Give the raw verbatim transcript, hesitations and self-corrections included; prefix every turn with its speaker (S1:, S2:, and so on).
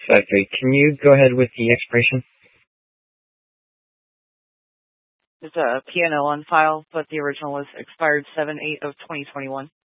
S1: Factory. Can you go ahead with the expiration?
S2: There's a P and L on file, but the original was expired seven eight of twenty twenty-one.